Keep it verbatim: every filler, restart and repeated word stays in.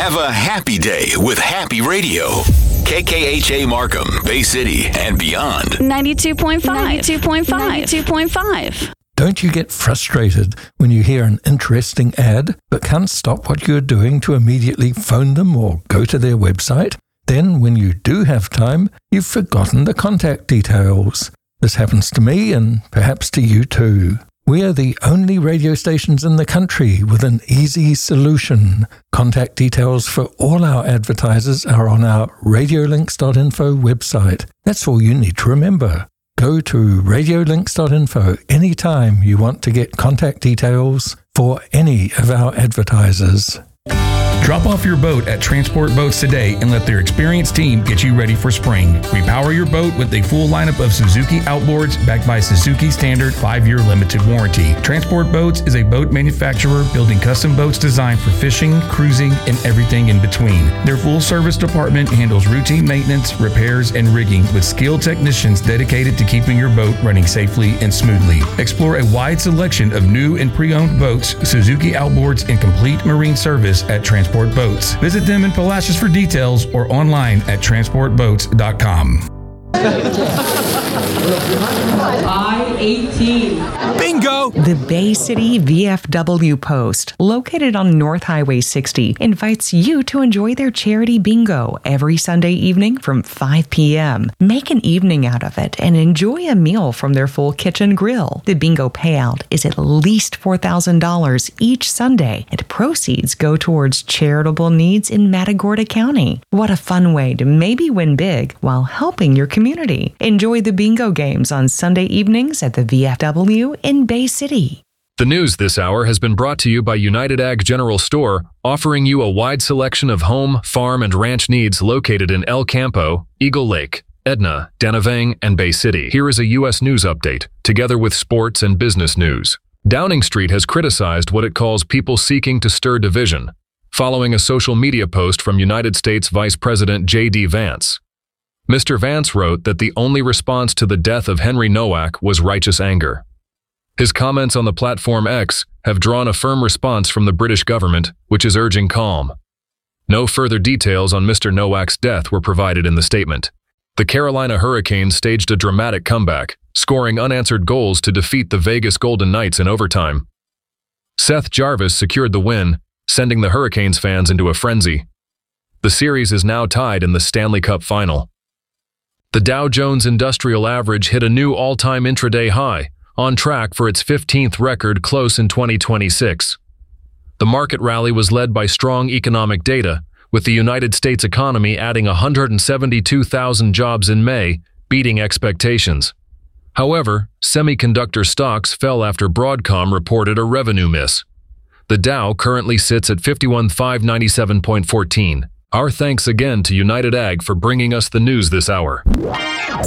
Have a happy day with Happy Radio. K K H A Markham, Bay City, and beyond. ninety-two point five. ninety-two point five. ninety-two point five. Don't you get frustrated when you hear an interesting ad but can't stop what you're doing to immediately phone them or go to their website? Then, when you do have time, you've forgotten the contact details. This happens to me and perhaps to you too. We are the only radio stations in the country with an easy solution. Contact details for all our advertisers are on our radiolinks dot info website. That's all you need to remember. Go to radiolinks dot info anytime you want to get contact details for any of our advertisers. Drop off your boat at Transport Boats today and let their experienced team get you ready for spring. Repower your boat with a full lineup of Suzuki outboards backed by Suzuki standard five-year limited warranty. Transport Boats is a boat manufacturer building custom boats designed for fishing, cruising, and everything in between. Their full-service department handles routine maintenance, repairs, and rigging with skilled technicians dedicated to keeping your boat running safely and smoothly. Explore a wide selection of new and pre-owned boats, Suzuki outboards, and complete marine service at Transport Boats. Visit them in Palacios for details or online at transport boats dot com. I eighteen. Bingo! The Bay City V F W Post, located on North Highway sixty, invites you to enjoy their charity bingo every Sunday evening from five p.m. Make an evening out of it and enjoy a meal from their full kitchen grill. The bingo payout is at least four thousand dollars each Sunday, and proceeds go towards charitable needs in Matagorda County. What a fun way to maybe win big while helping your community. Enjoy the bingo games on Sunday evenings at the V F W in Bay City. The news this hour has been brought to you by United Ag General Store, offering you a wide selection of home, farm, and ranch needs located in El Campo, Eagle Lake, Edna, Danavang, and Bay City. Here is a U S news update, together with sports and business news. Downing Street has criticized what it calls people seeking to stir division, following a social media post from United States Vice President J D Vance. Mister Vance wrote that the only response to the death of Henry Nowak was righteous anger. His comments on the platform X have drawn a firm response from the British government, which is urging calm. No further details on Mister Nowak's death were provided in the statement. The Carolina Hurricanes staged a dramatic comeback, scoring unanswered goals to defeat the Vegas Golden Knights in overtime. Seth Jarvis secured the win, sending the Hurricanes fans into a frenzy. The series is now tied in the Stanley Cup final. The Dow Jones Industrial Average hit a new all-time intraday high, on track for its fifteenth record close in twenty twenty-six. The market rally was led by strong economic data, with the United States economy adding one hundred seventy-two thousand jobs in May, beating expectations. However, semiconductor stocks fell after Broadcom reported a revenue miss. The Dow currently sits at fifty-one thousand five hundred ninety-seven point one four. Our thanks again to United Ag for bringing us the news this hour.